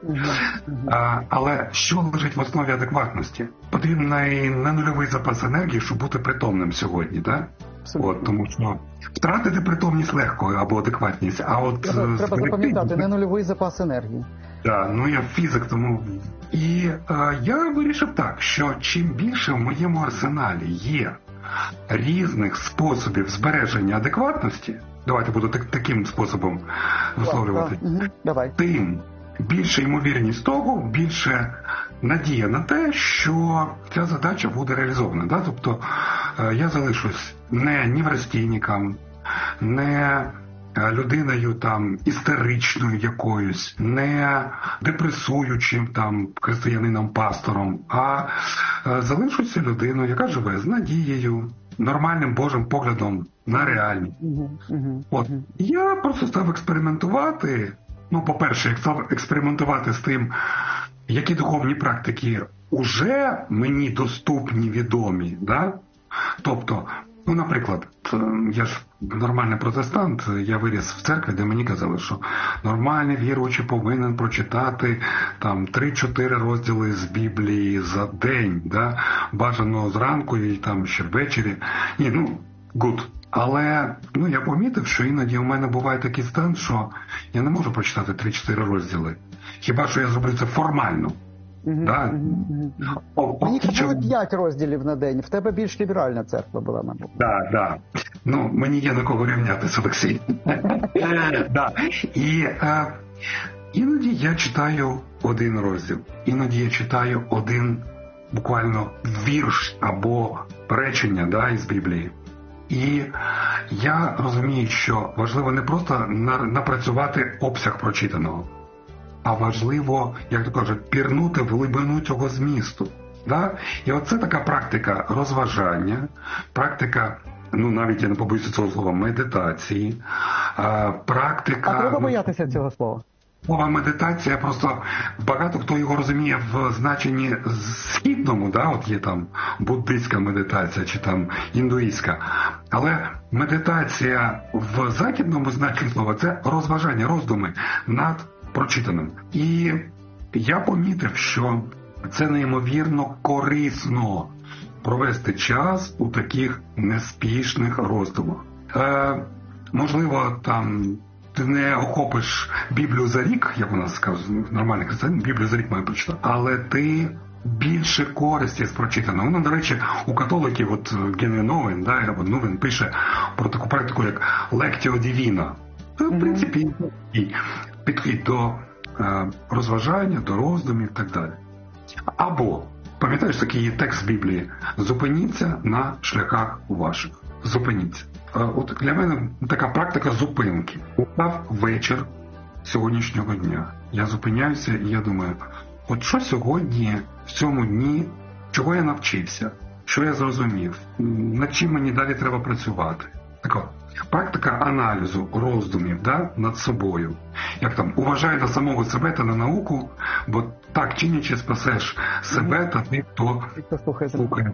Але що лежить в основі адекватності? Потрібний не нульовий запас енергії, щоб бути притомним сьогодні, так? От, тому що втратити притомність легко або адекватність, а от... Треба запам'ятати, не нульовий запас енергії. Так, я фізик, тому... І я вирішив так, що чим більше в моєму арсеналі є різних способів збереження адекватності, давайте буду таким способом висловлювати, тим більше ймовірність того, більше надія на те, що ця задача буде реалізована. Да? Тобто я залишусь не неврастійником, не людиною там істеричною якоюсь, не депресуючим там християнином-пастором, а залишуся людиною, яка живе з надією, нормальним Божим поглядом на реальність. От. Я просто став експериментувати. По-перше, я став експериментувати з тим, які духовні практики уже мені доступні, відомі. Да? Тобто, наприклад, я ж нормальний протестант, я виріс в церкві, де мені казали, що нормальний віруючий повинен прочитати там 3-4 розділи з Біблії за день, да? Бажано зранку і там ще ввечері. Good. Але я помітив, що іноді у мене буває такий стан, що я не можу прочитати 3-4 розділи. Хіба що я зроблю це формально. Да? Мені казали 5 розділів на день. В тебе більш ліберальна церква була, мабуть. Так. Мені є на кого рівнятися, Олексій. І іноді я читаю один розділ. Іноді я читаю один буквально вірш або речення із Біблії. І я розумію, що важливо не просто напрацювати обсяг прочитаного, а важливо, як то кажуть, пірнути в глибину цього змісту. Да? І оце така практика розважання, практика, навіть я не побоюся цього слова, медитації, практика... А треба боятися цього слова? Мова медитація, просто багато хто його розуміє в значенні східному, от є там буддистська медитація чи там індуїстська. Але медитація в західному значенні слова – це розважання, роздуми над прочитаним. І я помітив, що це неймовірно корисно провести час у таких неспішних роздумах. Можливо, там... Ти не охопиш Біблію за рік, як у нас кажуть, нормальний християнин, Біблію за рік має прочитати, але ти більше користі з прочитаного. До речі, у католиків, Генрі Новин пише про таку практику, як Lectio Divina. В принципі, підхід до розважання, до роздумів і так далі. Або, пам'ятаєш, такий є текст Біблії, зупиніться на шляхах ваших. Зупиніться. От для мене така практика зупинки. Настав вечір сьогоднішнього дня. Я зупиняюся і я думаю, от що сьогодні, в цьому дні, чого я навчився, що я зрозумів, над чим мені далі треба працювати. Така практика аналізу, роздумів над собою. Як там, уважай на самого себе та на науку, бо так чинячи спасеш себе та тих, хто слухає.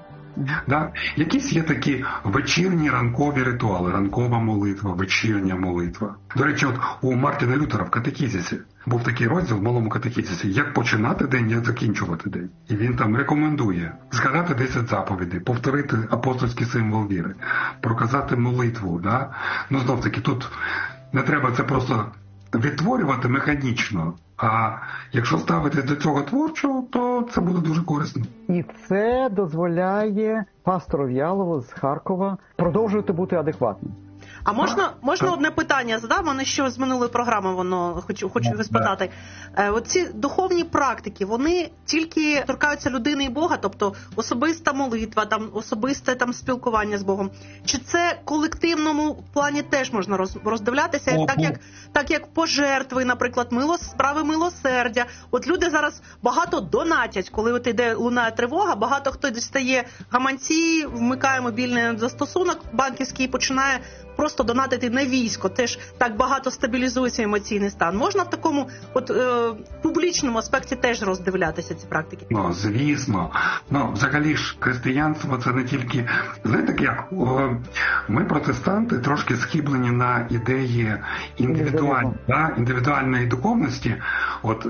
Да? Якісь є такі вечірні ранкові ритуали, ранкова молитва, вечірня молитва. До речі, у Мартіна Лютера в катехізисі був такий розділ в малому катехізисі, як починати день, як закінчувати день. І він там рекомендує згадати 10 заповідей, повторити апостольський символ віри, проказати молитву. Да? Знов таки, тут не треба це просто відтворювати механічно. А якщо ставитись до цього творчого, то це буде дуже корисно. І це дозволяє пастору В'ялову з Харкова продовжувати бути адекватним. А можна одне питання задам? Мене ще з минулої програми хочу спитати. Оці духовні практики, вони тільки торкаються людини і Бога, тобто особиста молитва, особисте спілкування з Богом. Чи це в колективному плані теж можна роздивлятися, так як пожертви, наприклад, справи милосердя? От люди зараз багато донатять, коли лунає тривога, багато хто дістає гаманці, вмикає мобільний застосунок банківський і починає просто донатити на військо, теж так багато стабілізується емоційний стан. Можна в такому публічному аспекті теж роздивлятися ці практики? Звісно. Взагалі ж християнство це не тільки... Знаєте, як ми, протестанти, трошки схиблені на ідеї індивідуальної духовності.